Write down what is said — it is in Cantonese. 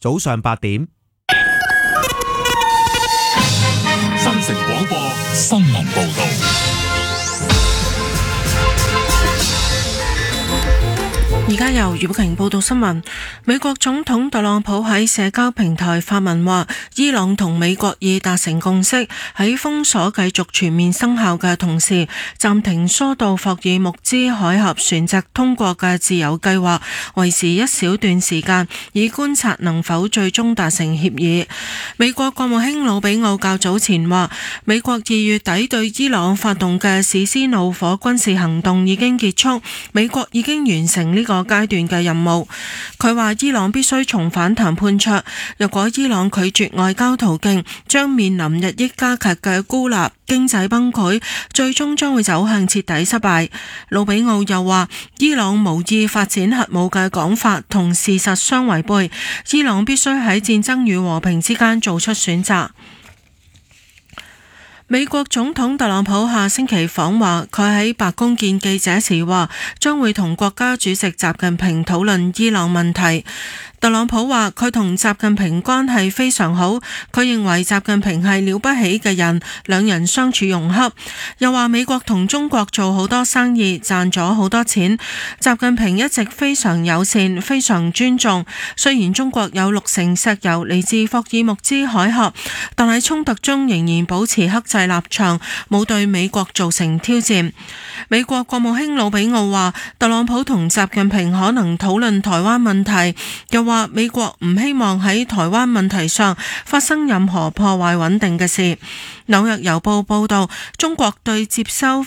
早上8點。 新城廣播新聞報道。 而家由余寶瓊報道新聞。美國總統特朗普喺社交平台發文話，伊朗同美國已達成共識，喺封鎖繼續全面生效嘅同時，暫停疏導霍爾木茲海峽船隻通過嘅自由計劃，維持一小段時間，以觀察能否最終達成協議。美國國務卿魯比奧較早前話，美國2月底對伊朗發動嘅史詩怒火軍事行動已經結束，美國已經完成呢個階段嘅任務。佢話伊朗必須重返談判桌，若果伊朗拒絕外交途徑，將面臨日益加劇嘅孤立、經濟崩潰，最終將會走向徹底失敗。魯比奧又話，伊朗無意發展核武嘅講法同事實相違背，伊朗必須喺戰爭與和平之間做出選擇。美國總統特朗普下星期訪華，佢喺白宮見記者時話，將會同國家主席習近平討論伊朗問題。特朗普話佢同習近平關係非常好，佢認為習近平係了不起嘅人，兩人相處融洽。又話美國同中國做好多生意，賺咗好多錢。習近平一直非常友善，非常尊重。雖然中國有60%石油嚟自霍爾木茲海峽，但喺衝突中仍然保持克制立場，冇對美國造成挑戰。美國國務卿魯比奧話，特朗普同習近平可能討論台灣問題，又話美國唔希望喺台灣問題上發生任何破壞穩定嘅事。紐約郵報報道，中國對接收